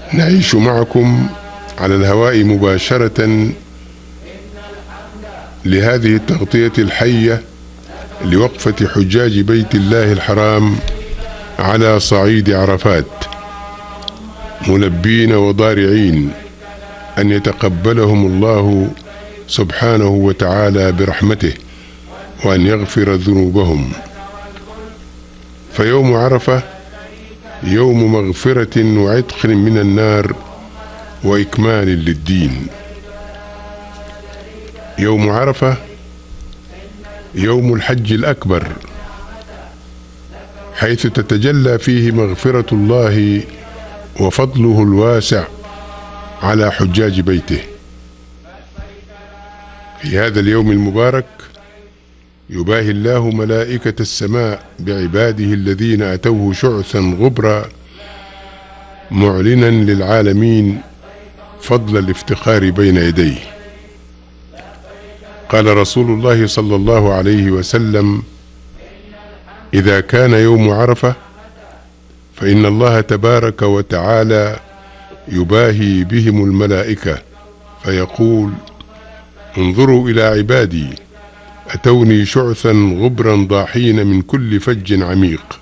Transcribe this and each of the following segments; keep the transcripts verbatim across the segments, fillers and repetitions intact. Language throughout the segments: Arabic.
نعيش معكم على الهواء مباشرة لهذه التغطية الحية لوقفة حجاج بيت الله الحرام على صعيد عرفات، ملبين وضارعين أن يتقبلهم الله سبحانه وتعالى برحمته وأن يغفر ذنوبهم. فيوم عرفة يوم مغفرة وعتق من النار وإكمال للدين. يوم عرفة يوم الحج الأكبر، حيث تتجلى فيه مغفرة الله وفضله الواسع على حجاج بيته. في هذا اليوم المبارك يباهي الله ملائكة السماء بعباده الذين أتوه شعثا غبرا، معلنا للعالمين فضل الافتخار بين يديه. قال رسول الله صلى الله عليه وسلم: إذا كان يوم عرفة فإن الله تبارك وتعالى يباهي بهم الملائكة فيقول: انظروا إلى عبادي أتوني شعثا غبرا ضاحين من كل فج عميق،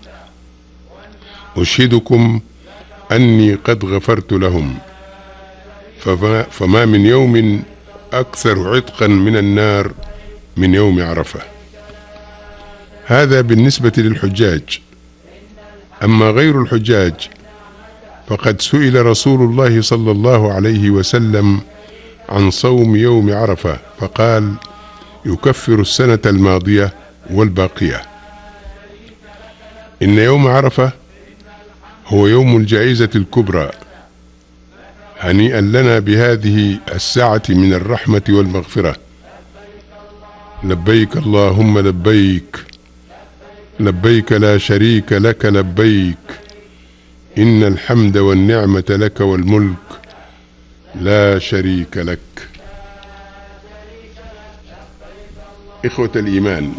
أشهدكم أني قد غفرت لهم. فما, فما من يوم أكثر عتقا من النار من يوم عرفة. هذا بالنسبة للحجاج. أما غير الحجاج فقد سئل رسول الله صلى الله عليه وسلم عن صوم يوم عرفة فقال: يكفر السنة الماضية والباقية. إن يوم عرفة هو يوم الجائزة الكبرى. هنيئا لنا بهذه الساعة من الرحمة والمغفرة. لبيك اللهم لبيك، لبيك لا شريك لك لبيك، إن الحمد والنعمة لك والملك لا شريك لك. إخوة الإيمان،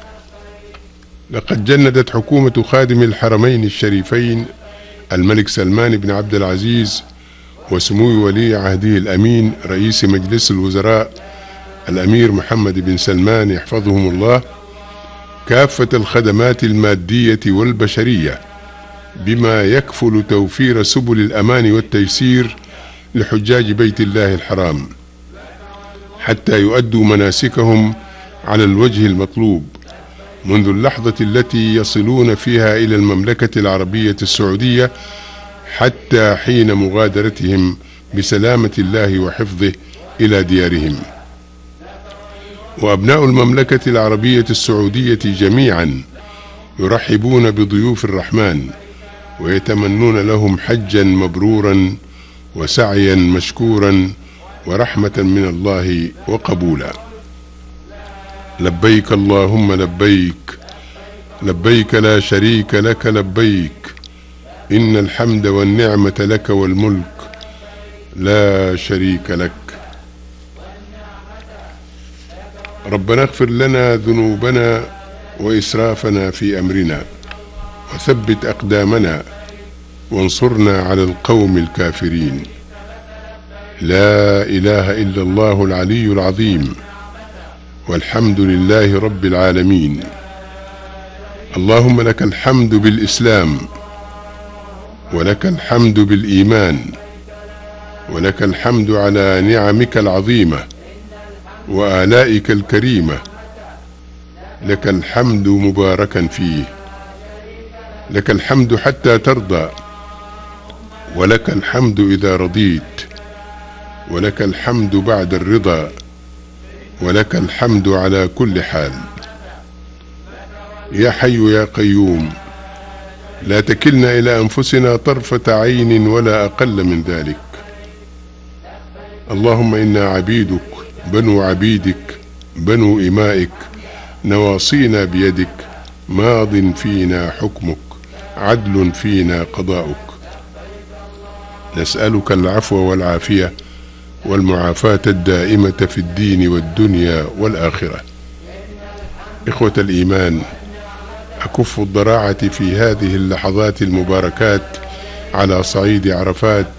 لقد جندت حكومة خادم الحرمين الشريفين الملك سلمان بن عبد العزيز وسمو ولي عهده الأمين رئيس مجلس الوزراء الأمير محمد بن سلمان يحفظهم الله كافة الخدمات المادية والبشرية، بما يكفل توفير سبل الأمان والتيسير لحجاج بيت الله الحرام حتى يؤدوا مناسكهم على الوجه المطلوب، منذ اللحظة التي يصلون فيها إلى المملكة العربية السعودية حتى حين مغادرتهم بسلامة الله وحفظه إلى ديارهم. وأبناء المملكة العربية السعودية جميعا يرحبون بضيوف الرحمن ويتمنون لهم حجا مبرورا وسعيا مشكورا ورحمة من الله وقبولا. لبيك اللهم لبيك، لبيك لا شريك لك لبيك، إن الحمد والنعمة لك والملك لا شريك لك. ربنا اغفر لنا ذنوبنا وإسرافنا في أمرنا وثبت أقدامنا وانصرنا على القوم الكافرين. لا إله إلا الله العلي العظيم، والحمد لله رب العالمين. اللهم لك الحمد بالإسلام، ولك الحمد بالإيمان، ولك الحمد على نعمك العظيمة وآلائك الكريمة. لك الحمد مباركا فيه، لك الحمد حتى ترضى، ولك الحمد إذا رضيت، ولك الحمد بعد الرضا، ولك الحمد على كل حال. يا حي يا قيوم، لا تكلنا إلى أنفسنا طرفة عين ولا أقل من ذلك. اللهم إنا عبيدك بنو عبيدك بنو إمائك، نواصينا بيدك، ماض فينا حكمك، عدل فينا قضاؤك. نسألك العفو والعافية والمعافاة الدائمة في الدين والدنيا والآخرة. إخوة الإيمان، أكف الضراعة في هذه اللحظات المباركات على صعيد عرفات